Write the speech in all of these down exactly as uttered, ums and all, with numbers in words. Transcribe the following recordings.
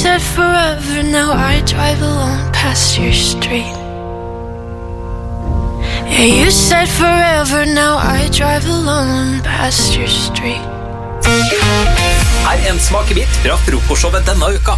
said forever, now I drive alone past your street. Yeah, you said forever, now I drive alone past your street. Her en smakebit fra frokostshowet denne uka.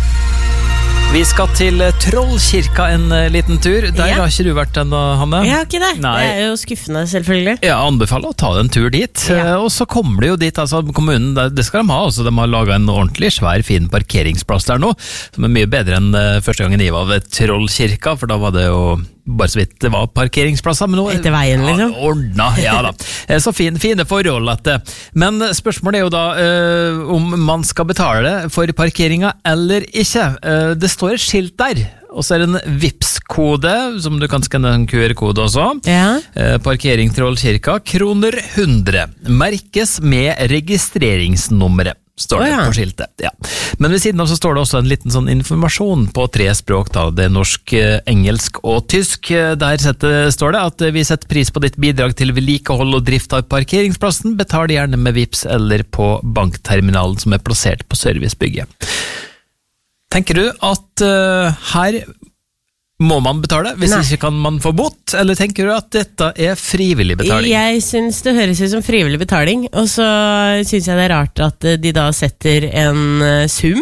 Vi skal til Trollkirka en liten tur. Der Ja. har ikke du vært ennå, Hanne? Jeg har ikke det. Nei. Det er jo skuffende, selvfølgelig. Jeg anbefaler å ta en tur dit, Ja. og så kommer det jo dit, altså kommunen, det- det skal de ha, altså de har laget en ordentlig svær, fin parkeringsplass der nå, som er mye bedre enn eh, første gangen jeg var ved Trollkirka, for da var det jo bare så vidt det var parkeringsplasser, men nå Etter veien, liksom. Ja, ordna, ja da. Eh, Så fin, fine forhold at det. Men spørsmålet er jo da eh, om man skal betale for parkeringa eller ikke. Eh, det står et skilt der, og så er det en Vipps-kode, som du kan skanne en Q R-kode også. Ja. Eh, Parkering Trollkirka, kroner hundre. Merkes med registreringsnummeret, står det Å, ja. på skiltet. Ja. Men ved siden av så står det også en liten sånn informasjon på tre språk, da. Det er norsk, eh, engelsk og tysk. Eh, Der setter, står det at eh, vi setter pris på ditt bidrag til vedlikehold og drift av parkeringsplassen. Betal gjerne med Vipps eller på bankterminalen som er plassert på servicebygget. Tenker du at eh, her må man betale, hvis Nei. ikke kan man få bot, eller tenker du at dette er frivillig betaling? Jeg synes det høres ut som frivillig betaling, og så synes jeg det er rart at eh, de da setter en eh, sum,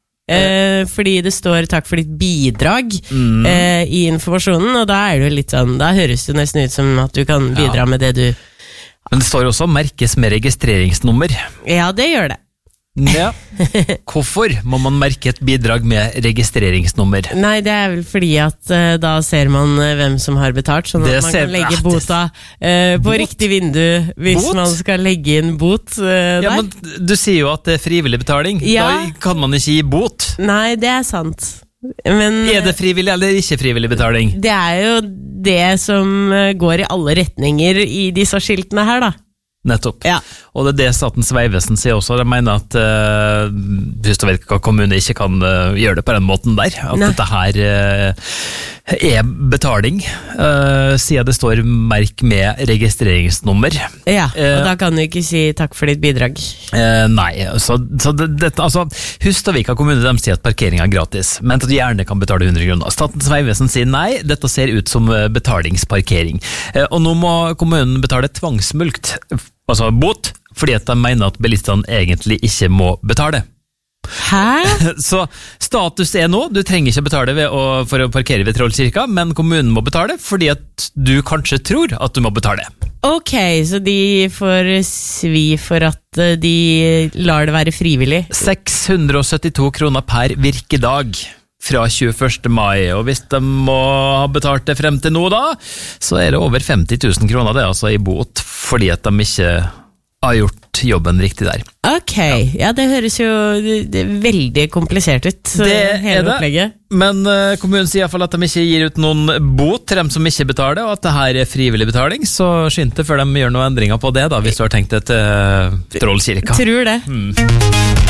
eh, fordi det står takk for ditt bidrag Mm. eh, i informasjonen, og da er det jo litt sånn, da høres det jo nesten ut som at du kan bidra Ja. med det du... Men det står også merkes med registreringsnummer. Ja, det gjør det. Ja. Hvorfor må man merke et bidrag med registreringsnummer? Nei, det er vel fordi at eh, da ser man eh, hvem som har betalt, sånn Det at man ser- kan legge Ah, det- bota eh, på Bot? riktig vindu hvis Bot? man skal legge inn bot eh, Ja, der. men du sier jo at det er frivillig betaling. Ja. Da kan man ikke gi bot. Nei, det er sant. Men Er det frivillig eller ikke frivillig betaling? det er jo det som eh, går i alle retninger i disse skiltene her, da. Nettopp. Ja. Og det er det Statens vegvesen sier også. De mener at uh, Hustadvika kommune ikke kan uh, gjøre det på den måten der. At Nei. dette her uh, er betaling, uh, siden det står merk med registreringsnummer. Ja, Eh, og da kan du ikke si takk for ditt bidrag. Eh, nei, så, så det, dette, altså, Hustadvika kommune de sier at parkering er gratis, men at du gjerne kan betale hundre kroner. Statens vegvesen sier nei, dette ser ut som eh, betalingsparkering. Eh, og nå må kommunen betale tvangsmulkt, altså bot, fordi at de mener at bilistene egentlig ikke må betale. Hæ? Så status er nå, du trenger ikke betale ved å, for å parkere ved Trollkirka, men kommunen må betale fordi at du kanskje tror at du må betale. Ok, så de får svi for at eh, de lar det være frivillig. seks hundre og syttito kroner per virkedag fra tjueførste mai, og hvis de må ha betalt det frem til nå da, så er det over femti tusen kroner det, altså i bot, fordi at de ikke har gjort jobben riktig der. Ok, ja, det høres jo det, det er veldig komplisert ut, så Det er hele det. opplegget. Men uh, kommunen sier i hvert fall at de ikke gir ut noen bot til dem som ikke betaler, og at det her er frivillig betaling, så skynd deg før de gjør noen endringer på det da, hvis du har tenkt det til uh, Trollkirka. Tror det. Mm.